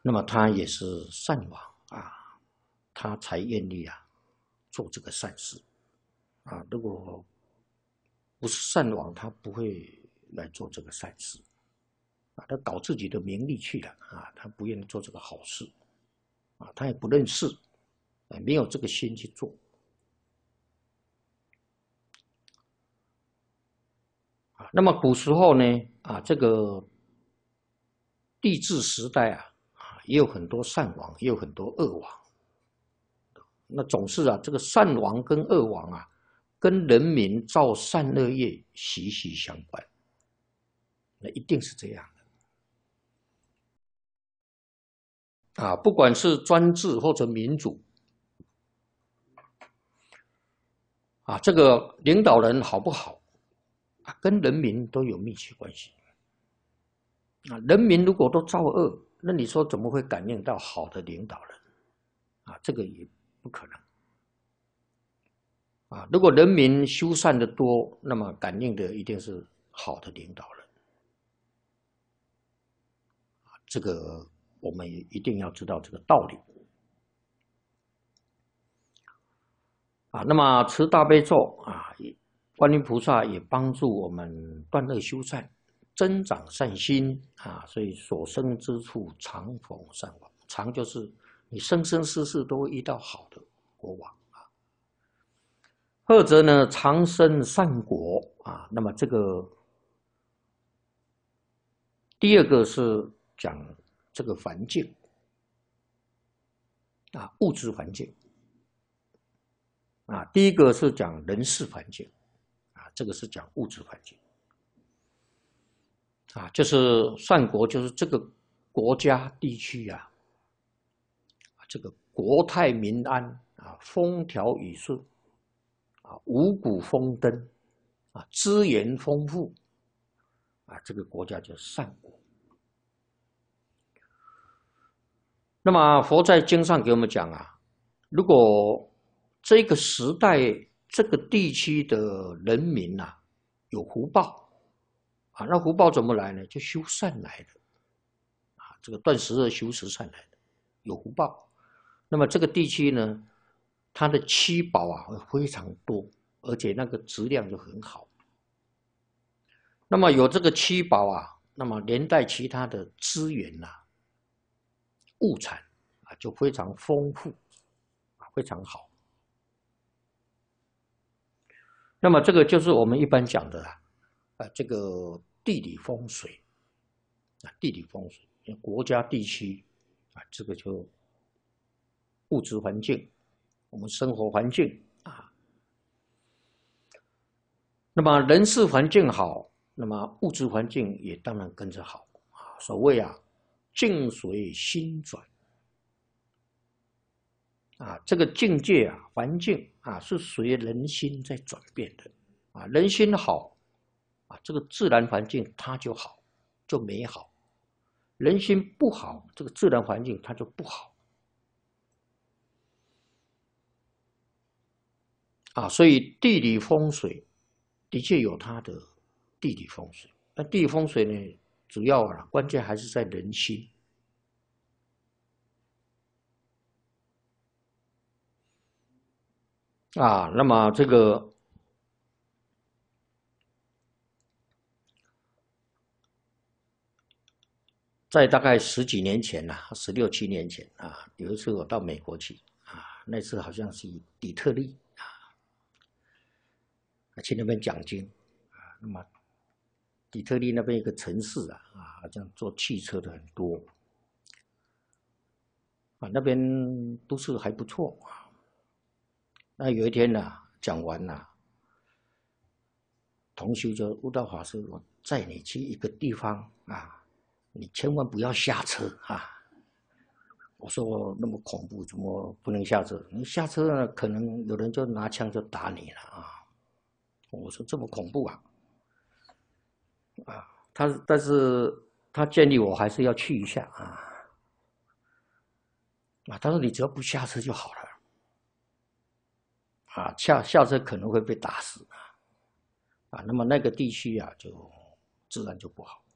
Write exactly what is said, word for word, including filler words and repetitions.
那么他也是善王啊，他才愿意啊做这个善事啊。如果不是善王，他不会来做这个善事啊。他搞自己的名利去了啊，他不愿意做这个好事啊，他也不认识，啊，没有这个心去做。啊，那么古时候呢，啊，这个帝制时代啊，啊，也有很多善王，也有很多恶王。那总是啊，这个善王跟恶王啊，跟人民造善恶业息息相关。那一定是这样的啊，不管是专制或者民主啊，这个领导人好不好啊，跟人民都有密切关系啊。人民如果都造恶，那你说怎么会感应到好的领导人啊？这个也不可能啊。如果人民修善的多，那么感应的一定是好的领导人。这个我们也一定要知道这个道理啊。那么持大悲咒啊，观音菩萨也帮助我们断恶修善，增长善心啊。所以所生之处常逢善王，常就是你生生世世都会遇到好的国王啊。或者呢，常生善果啊。那么这个第二个是讲这个环境啊，物质环境啊。第一个是讲人事环境啊，这个是讲物质环境啊，就是善国，就是这个国家地区啊，这个国泰民安啊，风调雨顺啊，五谷丰登啊，资源丰富啊，这个国家叫善国。那么佛在经上给我们讲啊，如果这个时代这个地区的人民啊有福报啊，那福报怎么来呢？就修善来的啊，这个断十恶修十善来的，有福报。那么这个地区呢，它的七宝啊会非常多，而且那个质量就很好。那么有这个七宝啊，那么连带其他的资源啊、物产啊就非常丰富啊，非常好。那么这个就是我们一般讲的啊，啊这个地理风水啊，地理风水，国家地区啊，这个就物质环境，我们生活环境啊。那么人事环境好，那么物质环境也当然跟着好啊。所谓啊，境随心转啊，这个境界啊，环境啊，是随人心在转变的啊。人心好啊，这个自然环境它就好，就美好；人心不好，这个自然环境它就不好啊。所以地理风水的确有它的地理风水，那地理风水呢，主要啊，关键还是在人心。啊，那么这个在大概十几年前呐、啊，十六七年前啊，有一次我到美国去啊，那次好像是底特律啊，去那边讲经啊。那么底特律那边一个城市啊，啊，好像做汽车的很多啊，那边都市还不错啊。那有一天呢、啊，讲完了、啊，同修就悟道法师，我载你去一个地方啊，你千万不要下车啊。我说那么恐怖，怎么不能下车？你下车呢，可能有人就拿枪就打你了啊！我说这么恐怖啊！啊，他但是他建议我还是要去一下啊啊！他说你只要不下车就好了啊，下下车可能会被打死啊啊！那么那个地区啊，就自然就不好